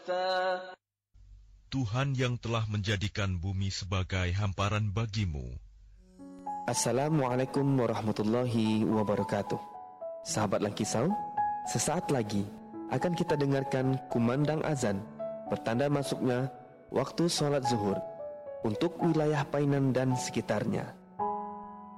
Tuhan yang telah menjadikan bumi sebagai hamparan bagimu. Assalamualaikum warahmatullahi wabarakatuh. Sahabat Langkisau, sesaat lagi akan kita dengarkan kumandang azan, pertanda masuknya waktu sholat zuhur untuk wilayah Painan dan sekitarnya.